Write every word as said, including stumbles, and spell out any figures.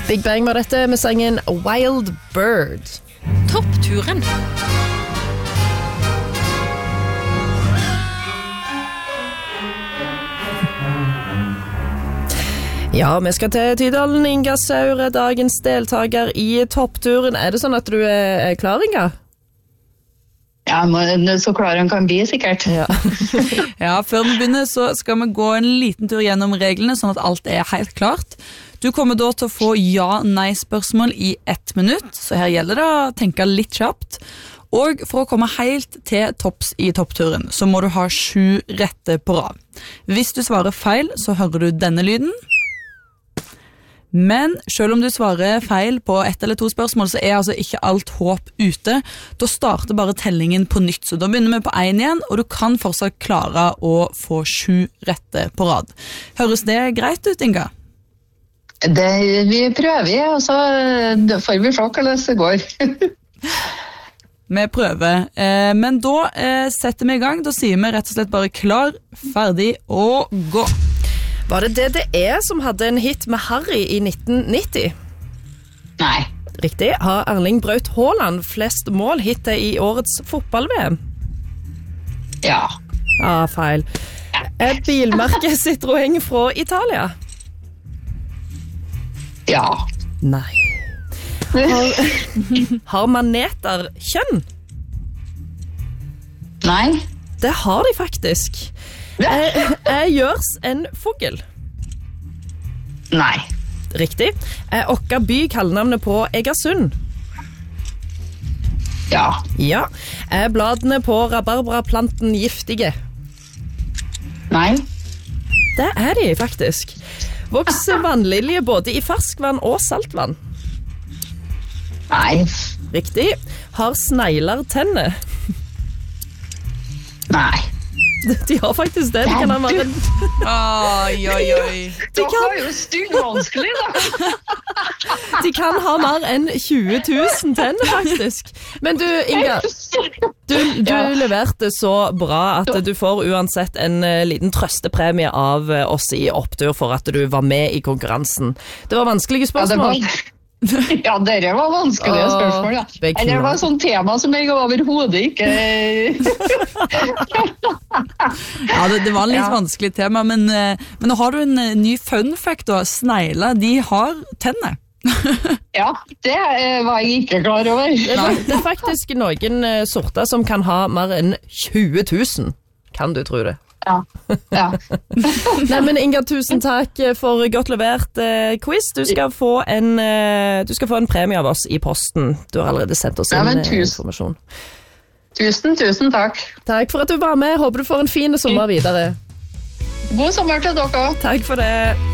Big Bang var dette med sangen Wild Bird. Toppturen. Ja, vi skal til Tydalen. Inga Saure, dagens deltaker i toppturen. Er det sånn at du er klar, Inga? Ja, så klar han kan bli, sikkert. Ja. Ja, før vi begynner så skal vi gå en liten tur gjennom reglene, sånn at alt er helt klart. Du kommer da til å få ja-nei-spørsmål i ett minutt, så her gjelder det å tenke litt kjapt. Og for å komme helt til topps i toppturen, så må du ha sju rette på rad. Hvis du svarer feil, så hører du denne lyden. Men selv om du svarer feil på ett eller to spørsmål, så er altså ikke alt håp ute. Da starter bare tellingen på nytt, så da begynner vi på en igjen, og du kan fortsatt klare å få sju rette på rad. Høres det greit ut, Inga? Det, vi prøver, og så får vi se hvordan det går. Vi prøver, eh, men da eh, setter vi i gang. Da sier vi rett og slett bare klar, ferdig og gå. Var det D D E som hadde en hit med Harry i nitten nitti? Nei. Riktig. Har Erling Braut Haaland flest mål hittet i årets fotball-V M? Ja. Ah, feil. Er bilmerket Citroën fra Italia? Ja. Nei. Har, har maneter kjønn? Nei. Det har de faktisk. Er, er gjørs en fugl? Nei. Riktig. Er Okka by kallenavnet på Egersund? Ja. Ja. Er bladene på rabarbraplanten giftige? Nei. Det er de faktisk. Vokser vannlilje både i ferskvann og saltvann? Nei. Riktig. Har snegler tenner? Nei. De har faktisk det. De kan ha mer enn... Oi, oi, oi. Det var jo stygg vanskelig, da. De kan ha mer enn tjue tusen tenner, faktisk. Men du, Inga, du, du Ja. leverte så bra at du får uansett en eh, liten trøstepremie av eh, oss i Opptur for at du var med i konkurransen. Det var vanskelige Ja, det spørsmål. var... Ja, dere var vanskelige Åh, spørsmål, ja. beklager. Eller det var et sånt tema som jeg overhodet ikke... Ja, det, det var en litt Ja. vanskelig tema, men, eh, men nå har du en eh, ny fun fact da. Snegler, de har tenner. Ja, det eh, var jeg ikke klar over. Det er, det er faktisk noen eh, sorter som kan ha mer enn tjue tusen. Kan du tro det? Ja, ja. Nei, men Inga, tusen takk for godt levert eh, quiz. Du skal få en eh, du skal få en premie av oss i posten. Du har allerede sendt oss Ja, inn men eh, tusen- informasjon. Tusen, tusen takk. Takk for at du var med. Håper du får en fin sommer videre. God sommer til dere. Takk for det.